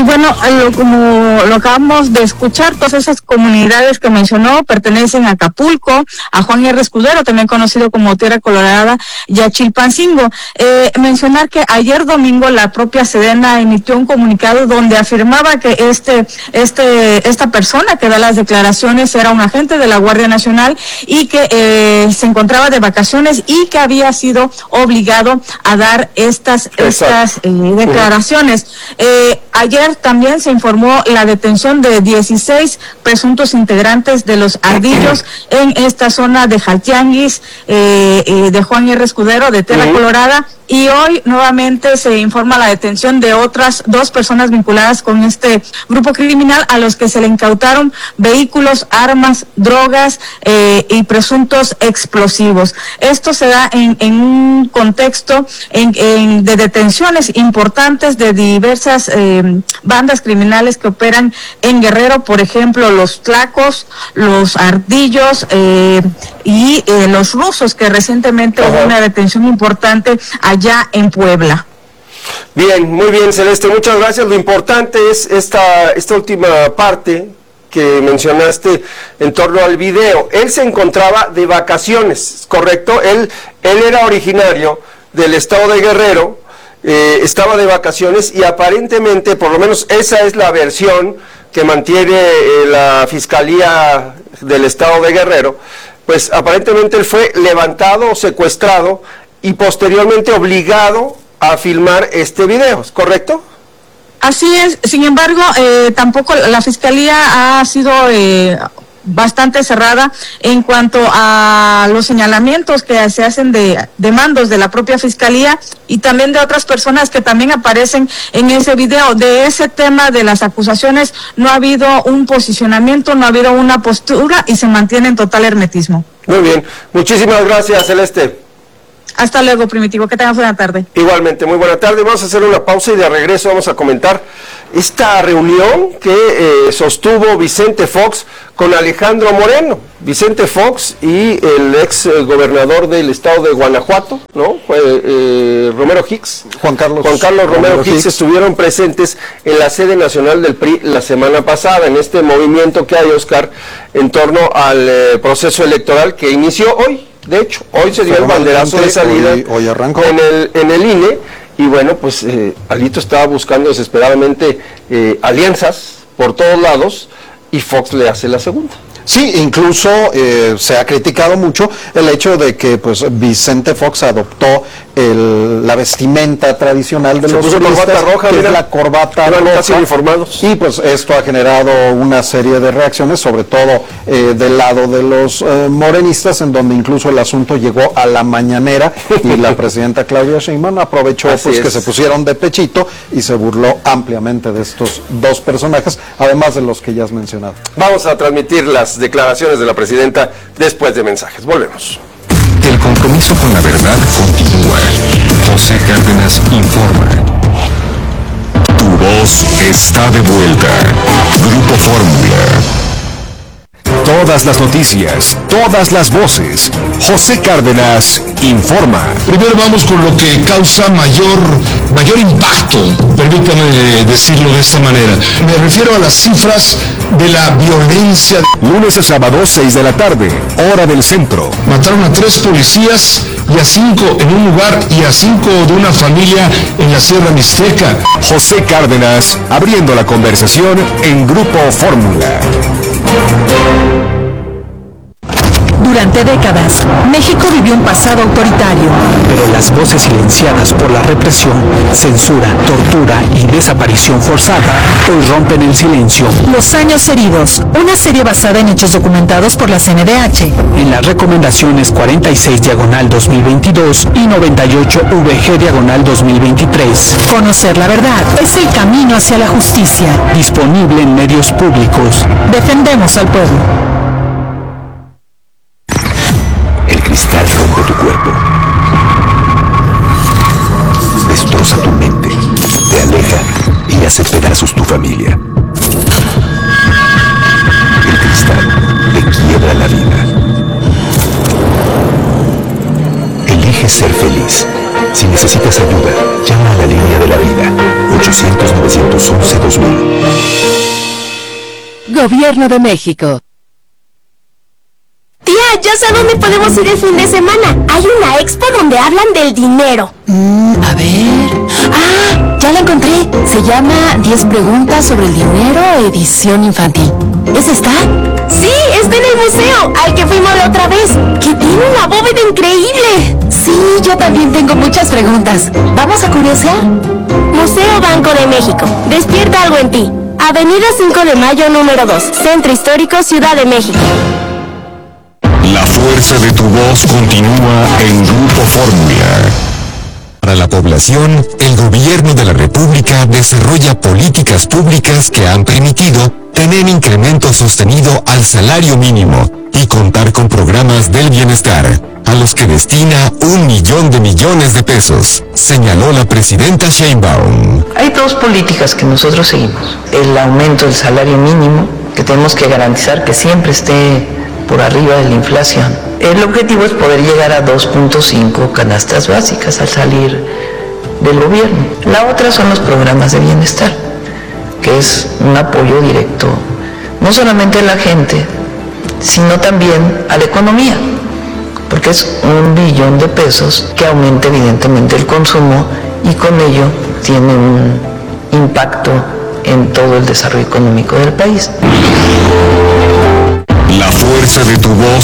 Y bueno, como lo acabamos de escuchar, todas esas comunidades que mencionó pertenecen a Acapulco, a Juan R. Escudero, también conocido como Tierra Colorada, y a Chilpancingo. Mencionar que ayer domingo la propia Sedena emitió un comunicado donde afirmaba que esta persona que da las declaraciones era un agente de la Guardia Nacional y que se encontraba de vacaciones y que había sido obligado a dar estas declaraciones. Ayer también se informó la detención de 16 presuntos integrantes de los Ardillos en esta zona de Jaltianguis, de Juan R. Escudero, de Tierra Colorada, y hoy nuevamente se informa la detención de otras 2 personas vinculadas con este grupo criminal a los que se le incautaron vehículos, armas, drogas y presuntos explosivos. Esto se da en un contexto de detenciones importantes de diversas bandas criminales que operan en Guerrero, por ejemplo, los Tlacos, los Ardillos y los rusos, que recientemente hubo una detención importante allá en Puebla. Bien, muy bien, Celeste, muchas gracias. Lo importante es esta última parte que mencionaste en torno al video. Él se encontraba de vacaciones, ¿correcto? Él era originario del estado de Guerrero, estaba de vacaciones y aparentemente, por lo menos esa es la versión que mantiene la Fiscalía del estado de Guerrero, pues aparentemente él fue levantado o secuestrado y posteriormente obligado a filmar este video, ¿correcto? Así es. Sin embargo, tampoco la Fiscalía ha sido bastante cerrada en cuanto a los señalamientos que se hacen de mandos de la propia Fiscalía y también de otras personas que también aparecen en ese video. De ese tema de las acusaciones no ha habido un posicionamiento, no ha habido una postura y se mantiene en total hermetismo. Muy bien, muchísimas gracias, Celeste. Hasta luego, Primitivo, que tengas buena tarde. Igualmente, muy buena tarde. Vamos a hacer una pausa y de regreso vamos a comentar esta reunión que sostuvo Vicente Fox con Alejandro Moreno. Vicente Fox y el ex gobernador del estado de Guanajuato, ¿no? Romero Hicks. Juan Carlos Romero Hicks estuvieron presentes en la sede nacional del PRI la semana pasada, en este movimiento que hay, Oscar, en torno al proceso electoral que inició hoy. De hecho, hoy se dio el banderazo de salida hoy arrancó en el INE, y bueno, pues Alito estaba buscando desesperadamente alianzas por todos lados, y Fox le hace la segunda. Sí, incluso se ha criticado mucho el hecho de que pues Vicente Fox adoptó la vestimenta tradicional de los turistas, roja, que mira, es la corbata roja, casi uniformados. Y pues esto ha generado una serie de reacciones, sobre todo del lado de los morenistas, en donde incluso el asunto llegó a la mañanera y la presidenta Claudia Sheinbaum aprovechó que se pusieron de pechito y se burló ampliamente de estos 2 personajes, además de los que ya has mencionado. Vamos a transmitir las declaraciones de la presidenta después de mensajes. Volvemos. El compromiso con la verdad continúa. José Cárdenas informa. Tu voz está de vuelta. Grupo Fórmula. Todas las noticias, todas las voces. José Cárdenas informa. Primero vamos con lo que causa mayor impacto, permítame decirlo de esta manera. Me refiero a las cifras de la violencia. Lunes a sábado, 6 de la tarde, hora del centro. Mataron a 3 policías y a 5 en un lugar y a 5 de una familia en la Sierra Mixteca. José Cárdenas abriendo la conversación en Grupo Fórmula. Durante décadas, México vivió un pasado autoritario. Pero las voces silenciadas por la represión, censura, tortura y desaparición forzada hoy rompen el silencio. Los años heridos, una serie basada en hechos documentados por la CNDH. En las recomendaciones 46/2022 y 98/VG/2023. Conocer la verdad es el camino hacia la justicia. Disponible en medios públicos. Defendemos al pueblo. El cristal rompe tu cuerpo. Destroza tu mente. Te aleja y hace pedazos tu familia. El cristal te quiebra la vida. Elige ser feliz. Si necesitas ayuda, llama a la línea de la vida. 800-911. 211-2000. Gobierno de México. Tía, ya sé dónde podemos ir el fin de semana. Hay una expo donde hablan del dinero. A ver. Ah, ya la encontré. Se llama 10 preguntas sobre el dinero, edición infantil. ¿Esa está? Sí, está en el museo, al que fuimos la otra vez, que tiene una bóveda increíble. Sí, yo también tengo muchas preguntas. ¿Vamos a curiosear? Museo Banco de México. Despierta algo en ti. Avenida 5 de Mayo, número 2. Centro Histórico, Ciudad de México. La fuerza de tu voz continúa en Grupo Fórmula. Para la población, el gobierno de la República desarrolla políticas públicas que han permitido tener incremento sostenido al salario mínimo y contar con programas del bienestar, a los que destina 1 millón de millones de pesos, señaló la presidenta Sheinbaum. Hay dos políticas que nosotros seguimos. El aumento del salario mínimo, que tenemos que garantizar que siempre esté por arriba de la inflación. El objetivo es poder llegar a 2.5 canastas básicas al salir del gobierno. La otra son los programas de bienestar, que es un apoyo directo, no solamente a la gente, sino también a la economía, porque es 1 billón de pesos que aumenta evidentemente el consumo y con ello tiene un impacto en todo el desarrollo económico del país. La fuerza de tu voz